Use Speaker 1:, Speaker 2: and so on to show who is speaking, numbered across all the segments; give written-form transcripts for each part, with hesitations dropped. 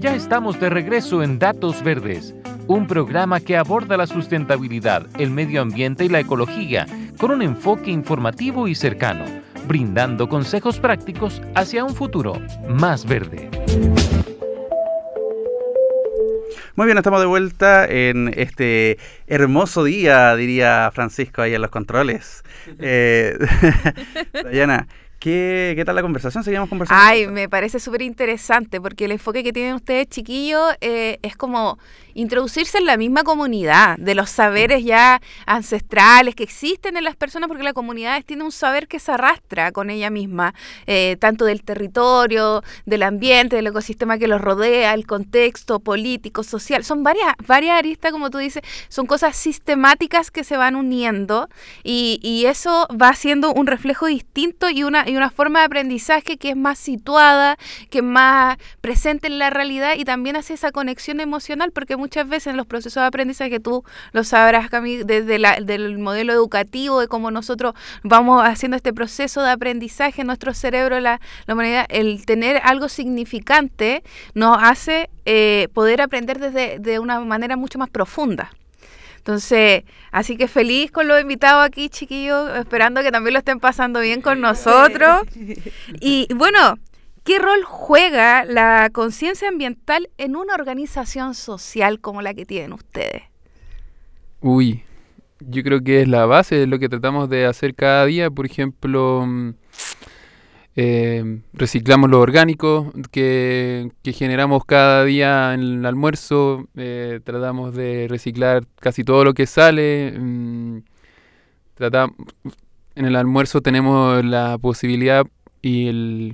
Speaker 1: ya estamos de regreso en Datos Verdes, un programa que aborda la sustentabilidad, el medio ambiente y la ecología con un enfoque informativo y cercano, brindando consejos prácticos hacia un futuro más verde.
Speaker 2: Muy bien, estamos de vuelta en este hermoso día, diría Francisco ahí en los controles. Dayana, ¿qué tal la conversación? ¿Seguimos conversando?
Speaker 3: Ay, me parece súper interesante porque el enfoque que tienen ustedes, chiquillos, es como introducirse en la misma comunidad, de los saberes ya ancestrales que existen en las personas, porque la comunidad tiene un saber que se arrastra con ella misma, tanto del territorio, del ambiente, del ecosistema que los rodea, el contexto político, social. Son varias aristas, como tú dices, son cosas sistemáticas que se van uniendo y eso va siendo un reflejo distinto y una forma de aprendizaje que es más situada, que es más presente en la realidad y también hace esa conexión emocional, porque muchas veces en los procesos de aprendizaje, tú lo sabrás, Cami, desde del modelo educativo, de cómo nosotros vamos haciendo este proceso de aprendizaje en nuestro cerebro, la humanidad, el tener algo significante nos hace poder aprender de una manera mucho más profunda. Entonces, así que feliz con los invitados aquí, chiquillos, esperando que también lo estén pasando bien con nosotros. Y bueno, ¿qué rol juega la conciencia ambiental en una organización social como la que tienen ustedes?
Speaker 4: Uy, yo creo que es la base de lo que tratamos de hacer cada día. Por ejemplo, reciclamos lo orgánico que generamos cada día en el almuerzo. Tratamos de reciclar casi todo lo que sale. En el almuerzo tenemos la posibilidad y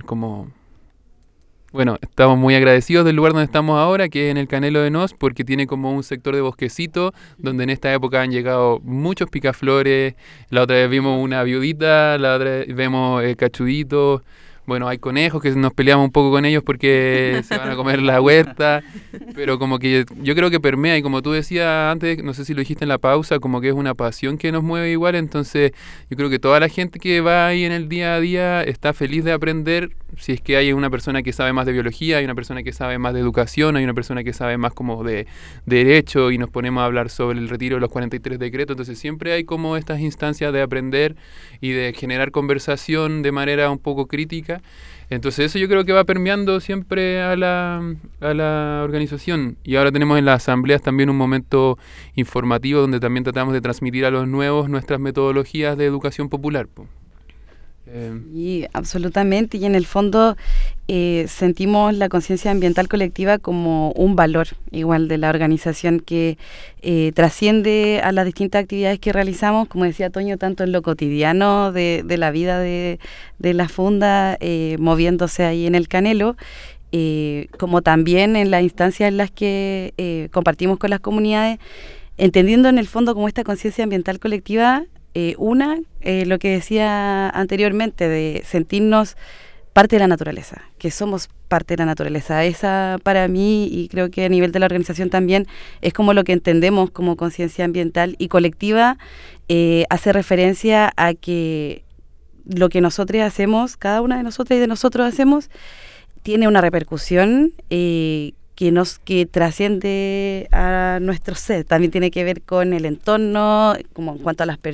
Speaker 4: estamos muy agradecidos del lugar donde estamos ahora, que es en el Canelo de Nos, porque tiene como un sector de bosquecito, donde en esta época han llegado muchos picaflores. La otra vez vimos una viudita, la otra vez vemos cachuditos. Bueno, hay conejos que nos peleamos un poco con ellos porque se van a comer la huerta, pero como que yo creo que permea, y como tú decías antes, no sé si lo dijiste en la pausa, como que es una pasión que nos mueve igual. Entonces yo creo que toda la gente que va ahí en el día a día está feliz de aprender. Si es que hay una persona que sabe más de biología, hay una persona que sabe más de educación, hay una persona que sabe más como de derecho, y nos ponemos a hablar sobre el retiro de los 43 decretos. Entonces siempre hay como estas instancias de aprender y de generar conversación de manera un poco crítica. Entonces eso yo creo que va permeando siempre a la organización. Y ahora tenemos en las asambleas también un momento informativo donde también tratamos de transmitir a los nuevos nuestras metodologías de educación popular.
Speaker 5: Sí, absolutamente, y en el fondo sentimos la conciencia ambiental colectiva como un valor igual de la organización que trasciende a las distintas actividades que realizamos, como decía Toño, tanto en lo cotidiano de la vida de la Funda, moviéndose ahí en el Canelo, como también en las instancias en las que compartimos con las comunidades, entendiendo en el fondo como esta conciencia ambiental colectiva. Lo que decía anteriormente, de sentirnos parte de la naturaleza, que somos parte de la naturaleza. Esa para mí, y creo que a nivel de la organización también, es como lo que entendemos como conciencia ambiental y colectiva. Hace referencia a que lo que nosotros hacemos, cada una de nosotras y de nosotros hacemos, tiene una repercusión que trasciende a nuestro ser. También tiene que ver con el entorno, como en cuanto a las personas,